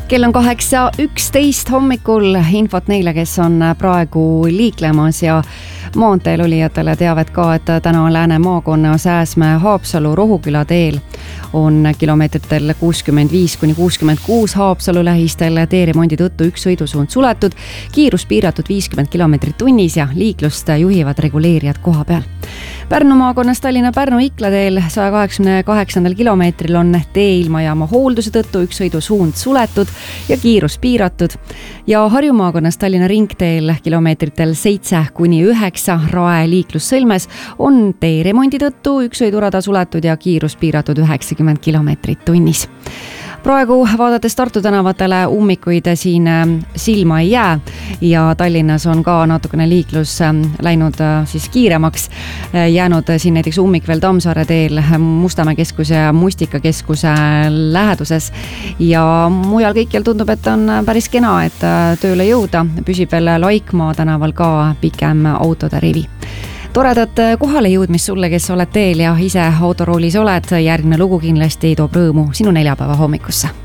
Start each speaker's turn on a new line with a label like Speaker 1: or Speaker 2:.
Speaker 1: Kell on 8:11 hommikul. Infot neile, kes on praegu liiklemas ja maanteel olijatele teavet ka, et täna on Lääne maakonna Sääsmäe Haapsalu Rohuküla teel on kilomeetritel 65–66 Haapsalu lähistel teeremondi tõttu üks sõidusuund suletud, kiirus piiratud 50 kilomeetrit tunnis ja liiklust juhivad reguleerijad koha peal. Pärnu maakonnas Tallinna-Pärnu Ikla teel 188. kilomeetril on tee ilmajaama hoolduse tõttu üks sõidusuund suletud ja kiirus piiratud. Ja Harju maakonnas Tallinna ringteel kilomeetritel 7–9 Rae liiklussõlmes on tee remondi tõttu üks sõidurada suletud ja kiirus piiratud 90 kilomeetrit tunnis. Praegu vaadates Tartu tänavatele ummikuid siin silma ei jää ja Tallinnas on ka natukene liiklus läinud siis kiiremaks. Jäänud siin näiteks ummik veel Tammsaare teel Mustamäe keskuse ja Mustika keskuse läheduses ja mujal kõikjal tundub, et on päris kena, et tööle jõuda. Püsib veel Laikmaa tänaval ka pikem autode rivi. Toredat kohale jõudmist sulle, kes oled teel ja ise autoroolis oled. Järgmine lugu kindlasti toob rõõmu sinu neljapäeva hommikusse.